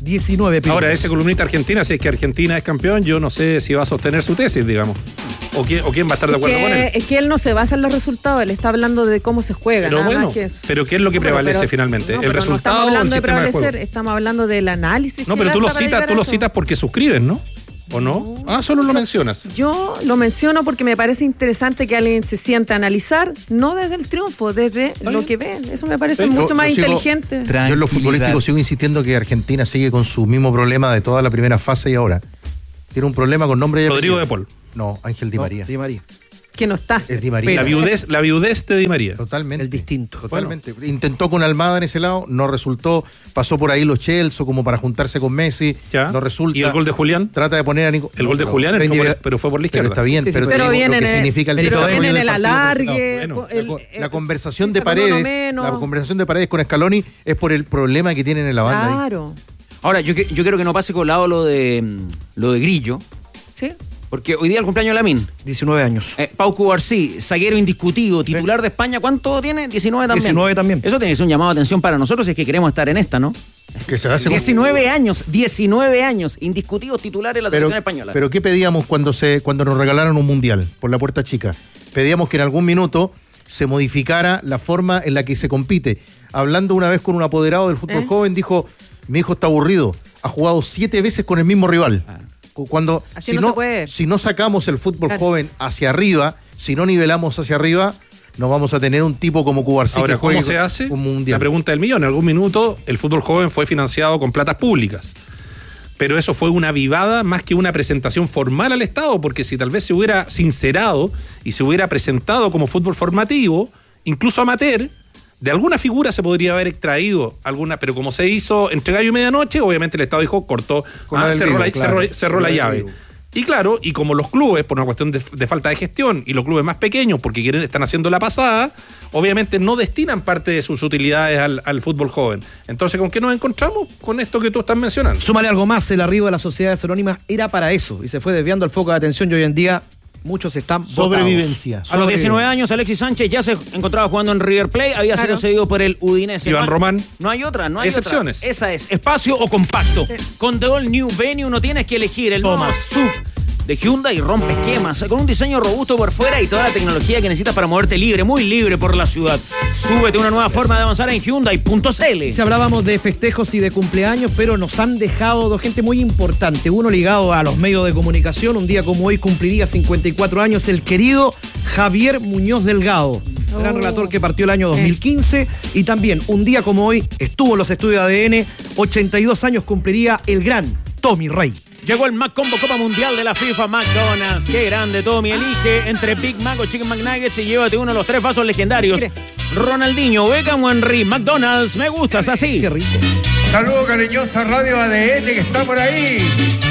diecinueve pilotos. Ahora, ese columnista argentina, si es que Argentina es campeón, yo no sé si va a sostener su tesis, digamos. O quién, o quién va a estar de acuerdo que, con él. Es que él no se basa en los resultados, él está hablando de cómo se juega. Pero nada bueno, más que eso. pero ¿qué es lo que Bueno, prevalece pero- finalmente? no, ¿El pero no resultado estamos o el hablando de sistema de prevalecer, juego? estamos hablando del análisis. No, que pero tú hace lo para citas, llegar tú a lo eso. citas porque suscribes, ¿no? ¿O no? Ah, solo lo mencionas. Yo lo menciono porque me parece interesante que alguien se sienta a analizar, no desde el triunfo, desde lo que ve. Eso me parece Sí. mucho Yo- más yo sigo- inteligente. Yo en lo futbolístico sigo insistiendo que Argentina sigue con su mismo problema de toda la primera fase y ahora. Tiene un problema con nombre y Rodrigo apellido. de Paul. No, Ángel Di María. Di María. Que no está. Es Di María. La viudez, la viudez de Di María. Totalmente. El distinto. Totalmente. Intentó con Almada en ese lado, no resultó. Pasó por ahí los Chelsea como para juntarse con Messi. Ya. No resulta. ¿Y el gol de Julián? Trata de poner a Nico. El gol de pero- Julián entró Bendiga- por- pero fue por la Pero izquierda. está bien, Sí, sí, pero, pero te digo viene lo en que el- significa el pero desarrollo viene en del el partido por ese alargue. lado. Bueno, el- La, co- el- la conversación ese de con uno Paredes, menos. la conversación de Paredes con Scaloni es por el problema que tienen en la banda. ahí. Claro. Ahora, yo, que- yo quiero que no pase colado lo de, mm, lo de Grillo, ¿Sí? porque hoy día el cumpleaños de Lamine. diecinueve años. Eh, Pau Cubarsí, zaguero indiscutido, titular de España, ¿cuánto tiene? diecinueve también. diecinueve también. Eso tiene que ser un llamado de atención para nosotros si es que queremos estar en esta, ¿no? Que se hace con- diecinueve años, diecinueve años, indiscutidos titulares de la Pero, selección española. pero ¿qué pedíamos cuando se cuando nos regalaron un mundial por la puerta chica? Pedíamos que en algún minuto se modificara la forma en la que se compite. Hablando una vez con un apoderado del fútbol ¿Eh? joven, dijo, mi hijo está aburrido, ha jugado siete veces con el mismo rival. Cu- Cuando, Así si, no no, se puede. si no sacamos el fútbol Claro. joven hacia arriba, si no nivelamos hacia arriba, no vamos a tener un tipo como Cubarsí Ahora, que juegue ¿cómo se hace? un mundial. La pregunta del millón. En algún minuto el fútbol joven fue financiado con platas públicas. Pero eso fue una vivada más que una presentación formal al Estado, porque si tal vez se hubiera sincerado y se hubiera presentado como fútbol formativo, incluso amateur, de alguna figura se podría haber extraído alguna, pero como se hizo entre gallo y medianoche, obviamente el Estado dijo, cortó, Con ah, la del cerró, Vigo, la, claro. cerró- cerró Con la la del llave. Vigo. Y claro, y como los clubes, por una cuestión de, de falta de gestión, y los clubes más pequeños, porque quieren, están haciendo la pasada, obviamente no destinan parte de sus utilidades al, al fútbol joven. Entonces, ¿con qué nos encontramos? Con esto que tú estás mencionando. Súmale algo más, el arribo de las sociedades anónimas era para eso y se fue desviando el foco de atención y hoy en día muchos están botados. Sobrevivencia. A los diecinueve años, Alexis Sánchez ya se encontraba jugando en River Plate, había Claro. sido cedido por el Udinese. Iván No- Román. No hay otra, no hay Excepciones. otra. Esa es, espacio o compacto. Con The All New Venue no tienes que elegir el nuevo S U V de Hyundai rompe esquemas, con un diseño robusto por fuera y toda la tecnología que necesitas para moverte libre, muy libre por la ciudad. Súbete a una nueva forma de avanzar en Hyundai punto c l. Si hablábamos de festejos y de cumpleaños, pero nos han dejado dos gente muy importante. Uno ligado a los medios de comunicación. Un día como hoy cumpliría cincuenta y cuatro años el querido Javier Muñoz Delgado, gran Oh. relator que partió el año dos mil quince. Y también un día como hoy estuvo en los estudios de A D N. ochenta y dos años cumpliría el gran Tommy Rey. Llegó el Mac Combo Copa Mundial de la FIFA McDonald's. Qué grande, Tommy. Elige entre Big Mac o Chicken McNuggets y llévate uno de los tres vasos legendarios. Mire. Ronaldinho, Beckham o Henry. McDonald's, me gustas así. Qué rico. Saludos cariñosa Radio A D N que está por ahí.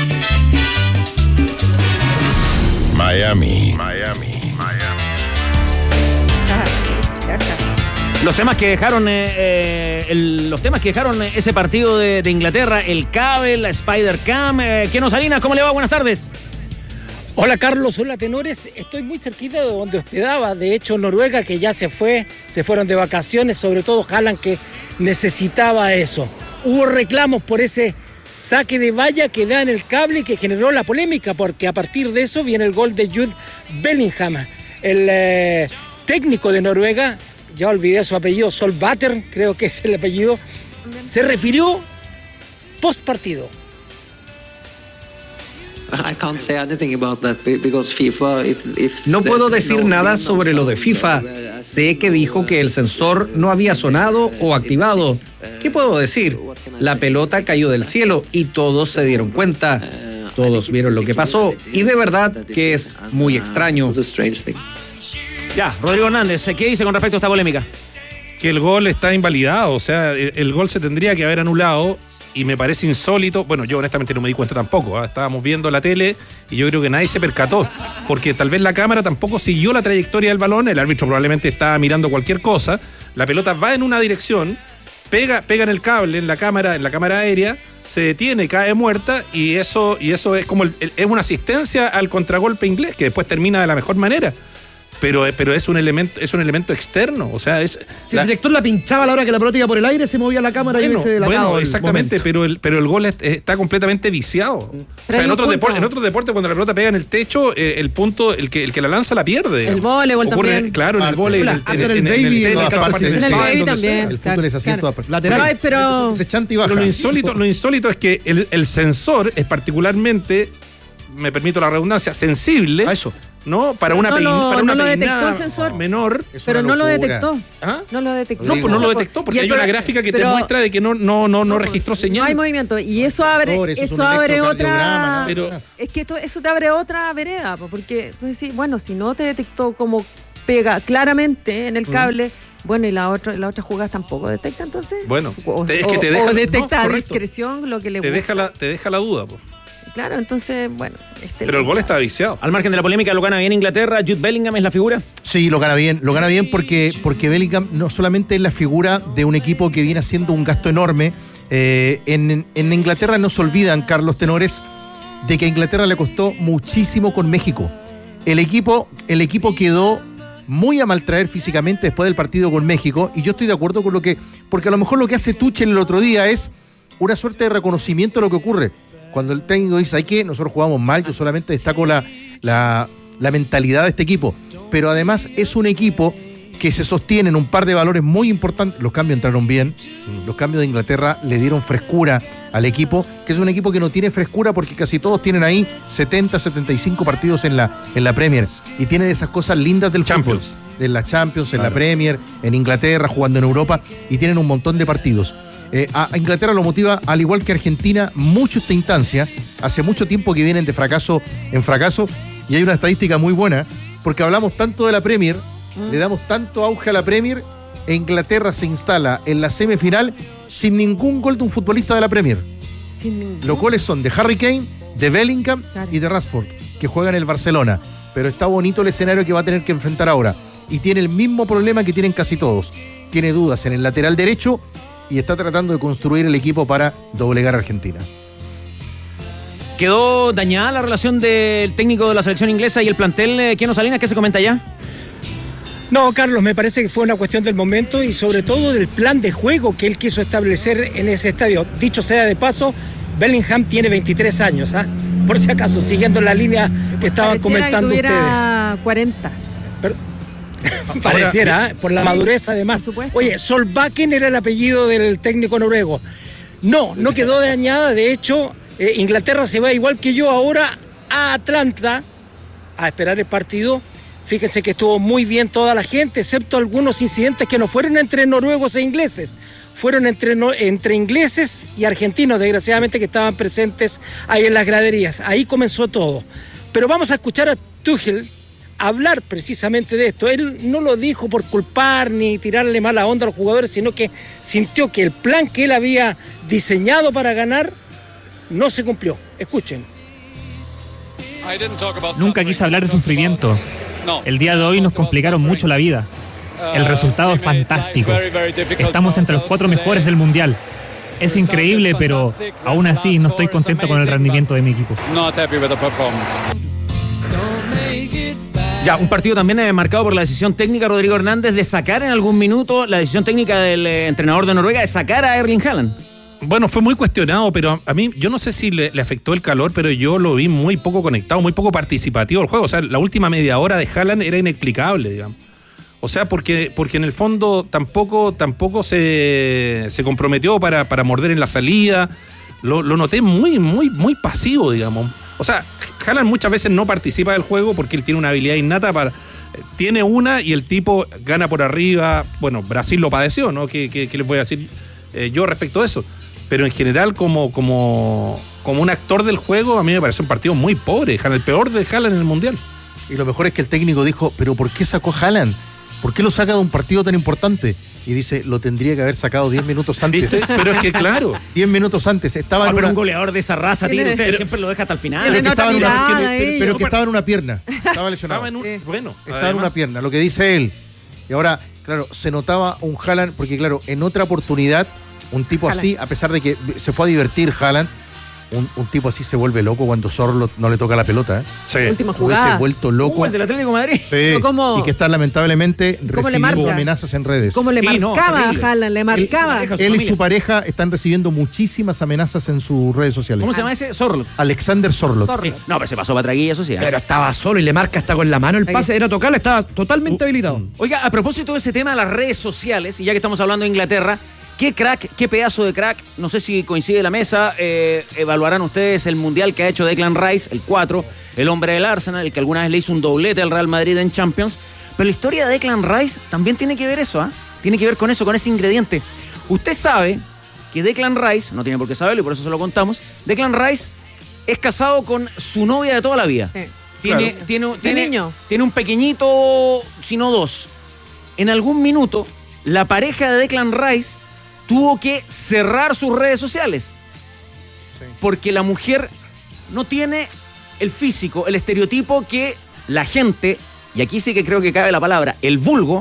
Miami. Miami. Los temas que dejaron eh, eh, el- los temas que dejaron eh, ese partido de, de Inglaterra, el Cable, la Spider Cam. Eh, Keno Salinas, ¿cómo le va? Buenas tardes. Hola Carlos, hola tenores, estoy muy cerquita de donde hospedaba, de hecho Noruega que ya se fue, se fueron de vacaciones, sobre todo Haaland que necesitaba eso. Hubo reclamos por ese saque de valla que da en el Cable y que generó la polémica, porque a partir de eso viene el gol de Jude Bellingham, el eh, técnico de Noruega, ya olvidé su apellido, Solbatter, creo que es el apellido, se refirió post partido. No puedo decir nada sobre lo de FIFA. Sé que dijo que el sensor no había sonado o activado. ¿Qué puedo decir? La pelota cayó del cielo y todos se dieron cuenta. Todos vieron lo que pasó y de verdad que es muy extraño. Ya, Rodrigo Hernández, ¿qué dice con respecto a esta polémica? Que el gol está invalidado, o sea, el, el gol se tendría que haber anulado y me parece insólito. Bueno, yo honestamente no me di cuenta tampoco, ¿eh? Estábamos viendo la tele y yo creo que nadie se percató, porque tal vez la cámara tampoco siguió la trayectoria del balón, el árbitro probablemente estaba mirando cualquier cosa, la pelota va en una dirección, pega, pega en el cable, en la cámara, en la cámara aérea, se detiene, cae muerta y eso, y eso es como el, el, es una asistencia al contragolpe inglés que después termina de la mejor manera. pero, pero es un elemento, es un elemento externo. O sea, es. Si la, el director la pinchaba a la hora que la pelota iba por el aire, se movía la cámara bueno, y se delataba. Bueno, exactamente, pero el, pero el gol es, está completamente viciado. O sea, en otros deportes, en otros deportes, cuando la pelota pega en el techo, eh, el punto, el que, el que la lanza la pierde. El voleibol también. Claro, en el voleibol, en el en el baby, en el baby también. El fútbol es así en todas partes. Lateral. Pero se chanta y baja. Lo insólito, lo insólito es que el, el sensor es particularmente, me permito la redundancia, sensible. A eso. ¿No? Para no, una, no, pein, lo, para una no lo peinada detectó el sensor menor. Pero no lo detectó. ¿Ah? No lo detectó. No, pues no lo detectó porque hay una gráfica que te muestra de que no, no, no, no registró señal. No hay movimiento. Y eso abre, eso, eso abre otra. ¿No? Pero, es que esto, eso te abre otra vereda, porque tú decís, bueno, si no te detectó como pega claramente en el cable. Mm. Bueno, y la otra, la otra jugada tampoco detecta, entonces. Bueno, o, es que te deja, o detecta no, a discreción lo que le te gusta. Deja la, te deja la duda, pues. Claro, entonces, bueno. Este Pero el gol está viciado. Al margen de la polémica, ¿lo gana bien Inglaterra? ¿Jude Bellingham es la figura? Sí, lo gana bien. Lo gana bien porque, porque Bellingham no solamente es la figura de un equipo que viene haciendo un gasto enorme. Eh, en, en Inglaterra no se olvidan, Carlos Tenores, de que a Inglaterra le costó muchísimo con México. El equipo, el equipo quedó muy a maltraer físicamente después del partido con México, y yo estoy de acuerdo con lo que, porque a lo mejor lo que hace Tuchel el otro día es una suerte de reconocimiento de lo que ocurre. Cuando el técnico dice, hay que, nosotros jugamos mal, yo solamente destaco la, la, la mentalidad de este equipo, pero además es un equipo que se sostiene en un par de valores muy importantes. Los cambios entraron bien, los cambios de Inglaterra le dieron frescura al equipo, que es un equipo que no tiene frescura porque casi todos tienen ahí setenta, setenta y cinco partidos en la, en la Premier, y tiene de esas cosas lindas del Champions. fútbol, de la Champions, en claro. la Premier, en Inglaterra, jugando en Europa, y tienen un montón de partidos. Eh, a Inglaterra lo motiva, al igual que Argentina, mucho esta instancia. Hace mucho tiempo que vienen de fracaso en fracaso, y hay una estadística muy buena, porque hablamos tanto de la Premier, mm. le damos tanto auge a la Premier, e Inglaterra se instala en la semifinal sin ningún gol de un futbolista de la Premier. Los goles son de Harry Kane, de Bellingham claro. y de Rashford, que juega en el Barcelona. Pero está bonito el escenario que va a tener que enfrentar ahora, y tiene el mismo problema que tienen casi todos. Tiene dudas en el lateral derecho y está tratando de construir el equipo para doblegar a Argentina. ¿Quedó dañada la relación del técnico de la selección inglesa y el plantel? Keano Salinas, ¿qué se comenta ya? No, Carlos, me parece que fue una cuestión del momento y sobre todo del plan de juego que él quiso establecer en ese estadio. Dicho sea de paso, Bellingham tiene veintitrés años, ¿ah? ¿eh? Por si acaso, siguiendo la línea que estaban comentando que tuviera ustedes. cuarenta. Pero, pareciera, ¿eh? Por la madurez además. Oye, Solbakken era el apellido del técnico noruego. No, no quedó dañada. De hecho, eh, Inglaterra se va igual que yo ahora a Atlanta a esperar el partido. Fíjense que estuvo muy bien toda la gente, excepto algunos incidentes que no fueron entre noruegos e ingleses. Fueron entre, no, entre ingleses y argentinos, desgraciadamente, que estaban presentes ahí en las graderías. Ahí comenzó todo. Pero vamos a escuchar a Tuchel hablar precisamente de esto. Él no lo dijo por culpar ni tirarle mala onda a los jugadores, sino que sintió que el plan que él había diseñado para ganar no se cumplió. Escuchen. Nunca quise hablar de sufrimiento. El día de hoy nos complicaron mucho la vida. El resultado es fantástico. Estamos entre los cuatro mejores del Mundial. Es increíble, pero aún así no estoy contento con el rendimiento de mi equipo. Ya, un partido también eh, marcado por la decisión técnica, Rodrigo Hernández, de sacar en algún minuto la decisión técnica del eh, entrenador de Noruega de sacar a Erling Haaland. Bueno, fue muy cuestionado, pero a, a mí, yo no sé si le, le afectó el calor, pero yo lo vi muy poco conectado, muy poco participativo el juego. O sea, la última media hora de Haaland era inexplicable, digamos. O sea, porque, porque en el fondo tampoco, tampoco se, se comprometió para, para morder en la salida. Lo, lo noté muy, muy, muy pasivo, digamos. O sea, Haaland muchas veces no participa del juego porque él tiene una habilidad innata para... Tiene una y el tipo gana por arriba. Bueno, Brasil lo padeció, ¿no? ¿Qué, qué, qué les voy a decir eh, yo respecto a eso? Pero en general, como, como, como un actor del juego, a mí me parece un partido muy pobre. El peor de Haaland en el Mundial. Y lo mejor es que el técnico dijo, ¿pero por qué sacó a Haaland? ¿Por qué lo saca de un partido tan importante? Y dice, lo tendría que haber sacado diez minutos antes. ¿Viste? Pero es que claro. diez minutos antes. Estaba ah, en pero una... un goleador de esa raza, tío, usted pero, siempre lo deja hasta el final. Pero que, estaba en, una, que, pero, pero que no, estaba en una pierna. Estaba lesionado. Estaba en un, sí. Bueno, estaba además, en una pierna, lo que dice él. Y ahora, claro, se notaba un Haaland, porque claro, en otra oportunidad, un tipo Haaland. así, a pesar de que se fue a divertir Haaland, Un, un tipo así se vuelve loco cuando Sorlo no le toca la pelota. ¿eh? Sí. Última jugada. Hubiese vuelto loco. Uh, el del Atlético de Madrid. Sí. ¿Cómo? Y que está lamentablemente recibiendo amenazas en redes. Como le Sí, marcaba no, a Haaland, le marcaba. Él, Él y su pareja están recibiendo muchísimas amenazas en sus redes sociales. ¿Cómo se llama ese? Sorlo. Alexander Sorlo. Sí. No, pero se pasó para Traguilla, eso sí. ¿eh? Pero estaba solo y le marca hasta con la mano el pase. Era tocarle, estaba totalmente habilitado. Oiga, a propósito de ese tema de las redes sociales, y ya que estamos hablando de Inglaterra, qué crack, qué pedazo de crack. No sé si coincide la mesa. Eh, evaluarán ustedes el mundial que ha hecho Declan Rice, el cuatro, el hombre del Arsenal, el que alguna vez le hizo un doblete al Real Madrid en Champions. Pero la historia de Declan Rice también tiene que ver eso, ¿ah? ¿eh? Tiene que ver con eso, con ese ingrediente. Usted sabe que Declan Rice, no tiene por qué saberlo y por eso se lo contamos, Declan Rice es casado con su novia de toda la vida. Sí. Tiene, claro. tiene, ¿Qué tiene, niño? tiene un pequeñito, si no dos. En algún minuto, la pareja de Declan Rice tuvo que cerrar sus redes sociales. Sí. Porque la mujer no tiene el físico, el estereotipo que la gente, y aquí sí que creo que cabe la palabra, el vulgo,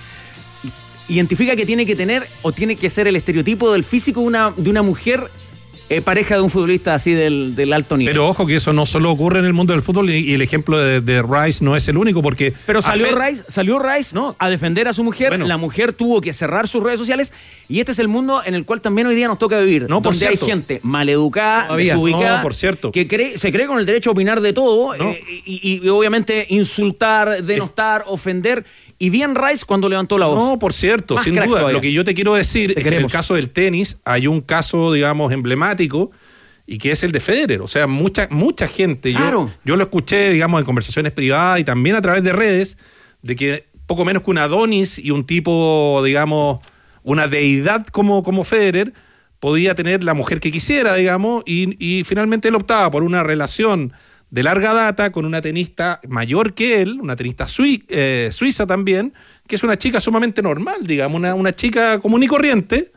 identifica que tiene que tener o tiene que ser el estereotipo del físico de una, de una mujer eh, pareja de un futbolista así del, del alto nivel. Pero ojo que eso no solo ocurre en el mundo del fútbol y, y el ejemplo de, de Rice no es el único porque... Pero salió Fe... Rice, salió Rice ¿no? a defender a su mujer, bueno. La mujer tuvo que cerrar sus redes sociales y este es el mundo en el cual también hoy día nos toca vivir, no, por donde cierto. hay gente maleducada, desubicada, no, por cierto. que cree, se cree con el derecho a opinar de todo no. eh, y, y obviamente insultar, denostar, eh. ofender. Y bien Rice cuando levantó la voz. No, por cierto, Más sin duda. todavía. Lo que yo te quiero decir te es queremos. que en el caso del tenis hay un caso, digamos, emblemático y que es el de Federer. O sea, mucha mucha gente, claro. yo, yo lo escuché, digamos, en conversaciones privadas y también a través de redes, de que poco menos que un Adonis y un tipo, digamos, una deidad como, como Federer, podía tener la mujer que quisiera, digamos, y, y finalmente él optaba por una relación de larga data con una tenista mayor que él, una tenista sui, eh, suiza también, que es una chica sumamente normal, digamos, una, una chica común y corriente,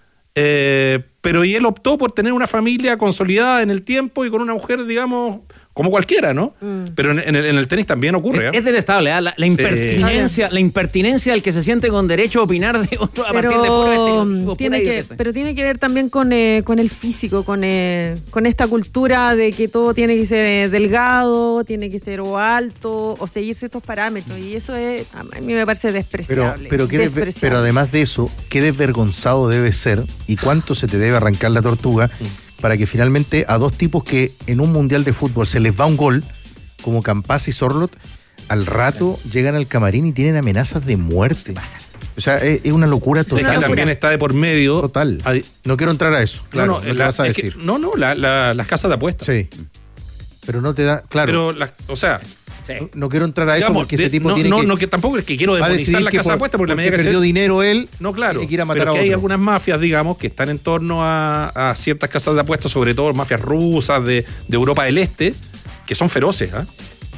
eh, pero y él optó por tener una familia consolidada en el tiempo y con una mujer, digamos, como cualquiera, ¿no? Mm. Pero en, en, el, en el tenis también ocurre. Es, ¿eh? es detestable, ¿eh? la, la, impertinencia, sí. la impertinencia al que se siente con derecho a opinar de otro a pero, partir de puro tiene que, Pero tiene que ver también con, eh, con el físico, con, eh, con esta cultura de que todo tiene que ser eh, delgado, tiene que ser o alto, o seguir ciertos parámetros. Y eso es, a mí me parece despreciable. Pero, pero, qué despreciable. Desver, pero además de eso, qué desvergonzado debe ser y cuánto se te debe arrancar la tortuga. Mm. Para que finalmente a dos tipos que en un mundial de fútbol se les va un gol, como Campas y Sorlot, al rato llegan al camarín y tienen amenazas de muerte. O sea, es, es una locura total. Es que también está de por medio. Total. No quiero entrar a eso. Claro, no, no, lo la, vas a decir. Que, no, no, la, la, las casas de apuestas. Sí. Pero no te da. Claro. Pero, la, o sea. Sí. No, no quiero entrar a eso digamos, porque ese tipo no, tiene no, que... No, que tampoco es que quiero demonizar la casa por, de apuestas porque la medida que perdió se... dinero él, no, claro, tiene que ir a matar pero a que otro. Hay algunas mafias, digamos, que están en torno a, a ciertas casas de apuestas, sobre todo mafias rusas de, de Europa del Este, que son feroces, ¿eh?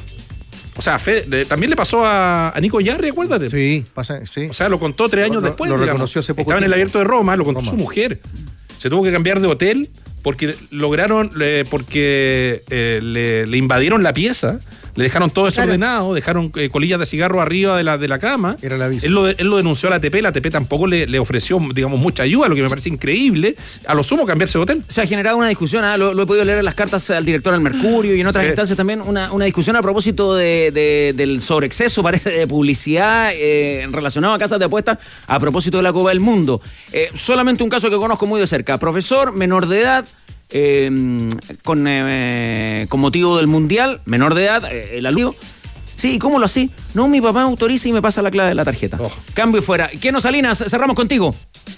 O sea, Fe, de, también le pasó a, a Nico Yarri, acuérdate. Sí, pasa, sí. O sea, lo contó tres años lo, después. Lo digamos. reconoció hace poco Estaba tiempo. en el Abierto de Roma, lo contó Roma. su mujer. Se tuvo que cambiar de hotel porque lograron, eh, porque eh, le, le invadieron la pieza. Le dejaron todo desordenado, claro. dejaron eh, colillas de cigarro arriba de la, de la cama. Era la él, lo, él lo denunció a la A T P, la A T P tampoco le, le ofreció, digamos, mucha ayuda, lo que me parece increíble. A lo sumo cambiarse de hotel. Se ha generado una discusión, ¿eh? lo, lo he podido leer en las cartas al director del Mercurio y en otras sí. instancias también, una, una discusión a propósito de, de, del sobreexceso, parece, de publicidad eh, relacionado a casas de apuestas a propósito de la Copa del Mundo. Eh, solamente un caso que conozco muy de cerca. Profesor, menor de edad, eh, con, eh, con motivo del Mundial, menor de edad, eh, el alumno. Sí, ¿cómo lo así? No, mi papá autoriza y me pasa la clave de la tarjeta. Oh. Cambio fuera. ¿Qué nos, Salinas? Cerramos contigo.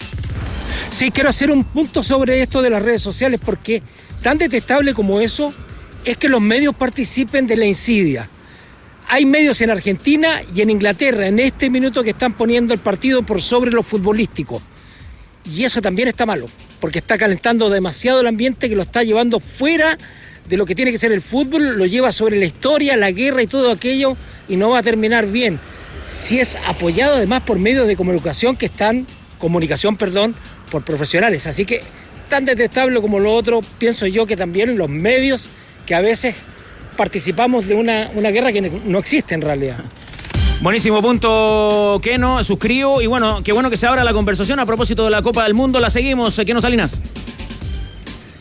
Sí, quiero hacer un punto sobre esto de las redes sociales porque tan detestable como eso es que los medios participen de la insidia. Hay medios en Argentina y en Inglaterra en este minuto que están poniendo el partido por sobre lo futbolístico. Y eso también está malo, porque está calentando demasiado el ambiente que lo está llevando fuera de lo que tiene que ser el fútbol, lo lleva sobre la historia, la guerra y todo aquello, y no va a terminar bien. Si es apoyado además por medios de comunicación que están, comunicación, perdón, por profesionales. Así que tan detestable como lo otro, pienso yo que también los medios que a veces participamos de una, una guerra que no existe en realidad. Buenísimo punto, Keno, suscribo, y bueno, qué bueno que se abra la conversación a propósito de la Copa del Mundo. La seguimos, Keno Salinas.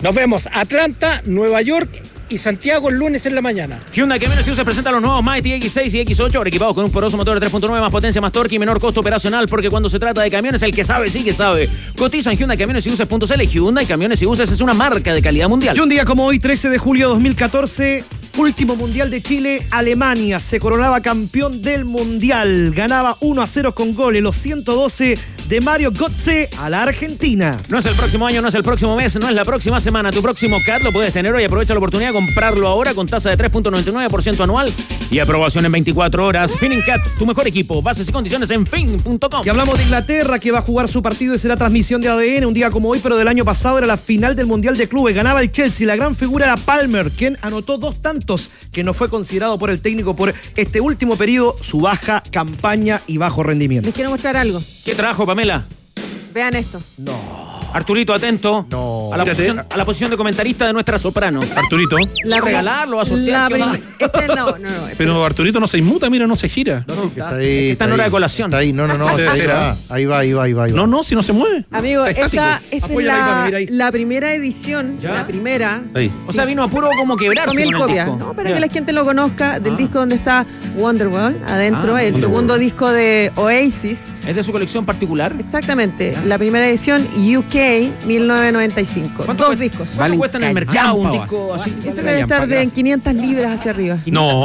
Nos vemos Atlanta, Nueva York y Santiago el lunes en la mañana. Hyundai Camiones y Buses presenta los nuevos Mighty equis seis y equis ocho, ahora equipados con un poderoso motor de tres punto nueve, más potencia, más torque y menor costo operacional, porque cuando se trata de camiones, el que sabe sí que sabe. Cotiza en Hyundai Camiones y Buses punto c l. Hyundai Camiones y Buses es una marca de calidad mundial. Y un día como hoy, trece de julio de dos mil catorce, último Mundial de Chile, Alemania se coronaba campeón del Mundial. Ganaba uno a cero con goles, los ciento doce de Mario Götze a la Argentina. No es el próximo año, no es el próximo mes, no es la próxima semana. Tu próximo C A T lo puedes tener hoy. Aprovecha la oportunidad de comprarlo ahora con tasa de tres punto noventa y nueve por ciento anual y aprobación en veinticuatro horas. Fin C A T, tu mejor equipo. Bases y condiciones en fin punto com. Y hablamos de Inglaterra, que va a jugar su partido y será transmisión de A D N un día como hoy, pero del año pasado era la final del Mundial de Clubes. Ganaba el Chelsea, la gran figura era Palmer, quien anotó dos tantos, que no fue considerado por el técnico por este último periodo, su baja campaña y bajo rendimiento. Les quiero mostrar algo. ¿Qué trajo, Pamela? Vean esto. No. Arturito, atento No. a, la posición, a la posición de comentarista de nuestra soprano. Arturito. ¿La regalarlo? ¿Va a sortear? La ¿Qué onda? prim- este no, no, no. Pero Arturito no se inmuta, mira, no se gira. No, sí, Está está. ahí, Está en hora de colación. Está ahí, no, no, no. Debe ahí, ser, va, ¿ah? ahí va, ahí va, ahí va. ahí va. No, no, si no se mueve. Amigo, Está esta, estático. esta es Apóyala ahí, la, mami, mira ahí. la primera edición, ¿Ya? la primera. Ahí. O sea, vino a puro como quebrarse Con mil con el copias, disco. ¿no? Para Ya. que la gente lo conozca, del Ah. disco donde está Wonderwall adentro, Ah, el Wonderwall. segundo disco de Oasis. ¿Es de su colección particular? Exactamente, la primera edición U K mil novecientos noventa y cinco. ¿Cuánto Dos cuesta- discos. ¿Cuánto cuesta en el mercado un disco así? Ese debe estar de quinientas libras hacia arriba. No.